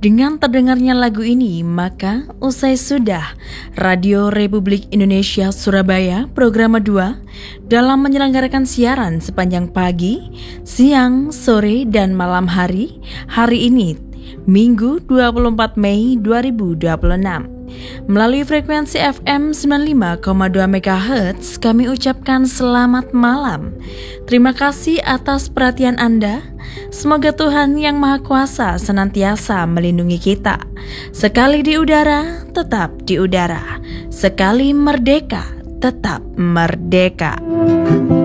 Dengan terdengarnya lagu ini, maka usai sudah Radio Republik Indonesia Surabaya Program 2 dalam menyelenggarakan siaran sepanjang pagi, siang, sore, dan malam hari ini, Minggu 24 Mei 2026. Melalui frekuensi FM 95,2 MHz, kami ucapkan selamat malam. Terima kasih atas perhatian Anda. Semoga Tuhan Yang Maha Kuasa senantiasa melindungi kita. Sekali di udara, tetap di udara. Sekali merdeka, tetap merdeka.